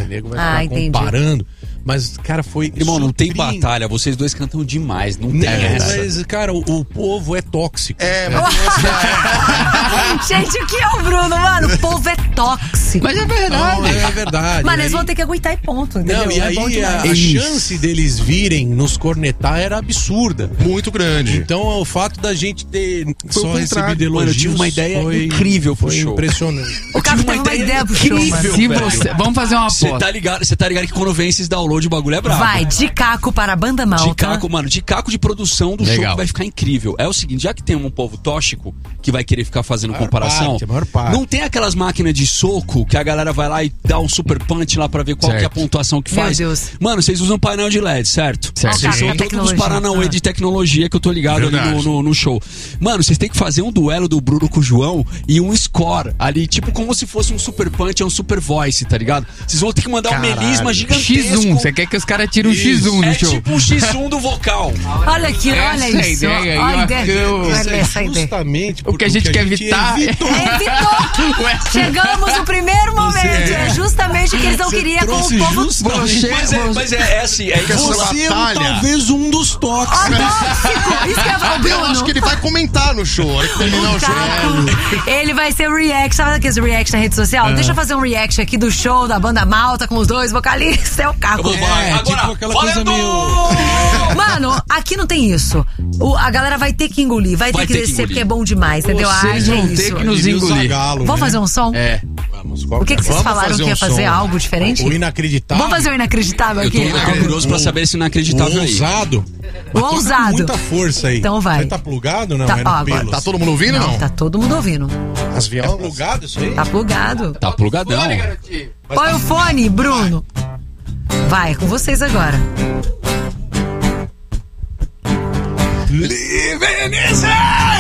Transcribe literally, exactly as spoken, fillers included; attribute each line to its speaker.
Speaker 1: nego vai
Speaker 2: Ah,
Speaker 1: ficar
Speaker 2: entendi.
Speaker 1: comparando. Mas, cara, foi...
Speaker 3: Irmão, não tem
Speaker 1: surpreendente.
Speaker 3: batalha, vocês dois cantam demais, não tem
Speaker 1: Não,
Speaker 3: essa.
Speaker 1: mas, cara, o, o povo é tóxico.
Speaker 4: É, mas
Speaker 2: Gente, o que é o Bruno, mano? O povo é tóxico.
Speaker 5: Mas é verdade.
Speaker 1: Não, é verdade.
Speaker 2: Mano,
Speaker 1: E
Speaker 2: eles
Speaker 1: aí-
Speaker 2: vão ter que aguentar e ponto, entendeu?
Speaker 1: Não, e
Speaker 2: É bom
Speaker 1: aí a,
Speaker 2: demais.
Speaker 1: a chance deles virem nos cornetar era absurda.
Speaker 4: muito grande.
Speaker 1: Então o fato da gente ter
Speaker 4: Foi o
Speaker 1: só
Speaker 4: contrário.
Speaker 1: recebido elogios
Speaker 3: Mano, eu tive uma ideia
Speaker 1: foi,
Speaker 3: incrível pro
Speaker 1: foi
Speaker 3: show.
Speaker 1: impressionante.
Speaker 2: O cara teve uma ideia pro show, mano.
Speaker 5: Se
Speaker 3: velho.
Speaker 5: você... Vamos fazer uma
Speaker 3: Você
Speaker 5: aposta.
Speaker 3: tá ligado, você tá ligado que quando vem esses download o bagulho é brabo.
Speaker 2: Vai, de caco para a banda malta.
Speaker 3: De caco, mano, de caco de produção do show
Speaker 5: Legal.
Speaker 3: que vai ficar incrível. É o seguinte, já que tem um povo tóxico que vai querer ficar fazendo
Speaker 1: Maior
Speaker 3: comparação,
Speaker 1: parte, a maior parte.
Speaker 3: não tem aquelas máquinas de soco que a galera vai lá e dá um super punch lá pra ver qual
Speaker 5: Certo.
Speaker 3: que é a pontuação que
Speaker 2: Meu
Speaker 3: faz.
Speaker 2: Deus.
Speaker 3: Mano, vocês usam painel de L E D, certo?
Speaker 5: Certo.
Speaker 2: Ó, cara,
Speaker 3: Vocês são
Speaker 2: a
Speaker 3: todos os
Speaker 2: tecnologia.
Speaker 3: paranauê
Speaker 2: Ah.
Speaker 3: de tecnologia que eu tô ligado ali
Speaker 4: Verdade.
Speaker 3: no, no, no show. Mano, vocês têm que fazer um duelo do Bruno com o João e um score ali, tipo como se fosse um super punch ou um super voice, tá ligado? Vocês vão ter que mandar
Speaker 4: Caralho.
Speaker 3: um melisma gigantesco.
Speaker 5: X um, você quer que os caras tirem um X um no
Speaker 3: É
Speaker 5: show?
Speaker 3: tipo um X um do vocal.
Speaker 2: Olha aqui,
Speaker 5: Essa
Speaker 2: olha
Speaker 5: é a
Speaker 2: isso.
Speaker 5: ideia, eu
Speaker 2: Olha a
Speaker 5: acho que
Speaker 2: ideia.
Speaker 5: eu-
Speaker 2: Olha essa ideia.
Speaker 1: Justamente
Speaker 5: O que a gente quer evitar é-
Speaker 1: evitou.
Speaker 2: Evitou!
Speaker 5: Ué.
Speaker 2: Chegamos no primeiro momento. É justamente o que eles não
Speaker 1: Você
Speaker 2: queriam com o
Speaker 1: trouxe
Speaker 2: povo.
Speaker 1: justamente-
Speaker 5: Você-
Speaker 3: Mas é, mas é, é assim, é
Speaker 4: essa
Speaker 3: igual-
Speaker 1: Você é
Speaker 4: batalha.
Speaker 1: talvez um dos tóxicos.
Speaker 2: Tóxico! Isso que eu ia falar,
Speaker 4: Eu acho que
Speaker 2: Bruno.
Speaker 4: ele vai comentar no show. A hora que terminar o show.
Speaker 2: Caco, ele vai ser o react. Sabe aqueles react na rede social? Deixa eu fazer um react aqui do show da banda malta com os dois vocalistas. É o Caco.
Speaker 3: vou- vai,
Speaker 1: É,
Speaker 3: agora,
Speaker 1: tipo aquela coisa
Speaker 3: valendo!
Speaker 1: meio...
Speaker 2: Mano, aqui não tem isso. O- a galera vai ter que engolir, vai,
Speaker 3: Vai
Speaker 2: ter que
Speaker 3: ter que
Speaker 2: descer
Speaker 3: engolir.
Speaker 2: porque é bom demais, entendeu? A
Speaker 5: Vocês
Speaker 2: arte é
Speaker 5: vão ter
Speaker 2: isso.
Speaker 5: que nos
Speaker 1: Ele viu o
Speaker 5: engolir.
Speaker 1: Zagalo,
Speaker 2: Vamos
Speaker 1: né?
Speaker 2: fazer um som?
Speaker 5: É.
Speaker 1: Vamos, qual
Speaker 2: O que, que vocês
Speaker 4: Vamos
Speaker 2: falaram
Speaker 4: fazer
Speaker 2: que ia
Speaker 4: um
Speaker 2: fazer?
Speaker 4: som.
Speaker 2: Algo diferente?
Speaker 1: O inacreditável.
Speaker 2: Vamos fazer o inacreditável
Speaker 3: Eu tô
Speaker 2: aqui?
Speaker 3: eu tô curioso pra saber esse
Speaker 1: O
Speaker 3: inacreditável aí.
Speaker 1: ousado.
Speaker 2: O
Speaker 1: Toca com
Speaker 2: ousado.
Speaker 1: muita força aí.
Speaker 2: Então vai.
Speaker 1: Você tá plugado ou não?
Speaker 2: Tá,
Speaker 1: é no
Speaker 2: ó, agora.
Speaker 1: pelos.
Speaker 4: Tá todo mundo ouvindo ou
Speaker 2: Não,
Speaker 4: não?
Speaker 2: tá todo mundo ouvindo.
Speaker 4: As
Speaker 1: É
Speaker 4: violas.
Speaker 1: plugado isso aí?
Speaker 2: Tá plugado.
Speaker 3: Tá plugadão.
Speaker 2: Põe o fone, Bruno. Vai, é com vocês agora.
Speaker 3: Livre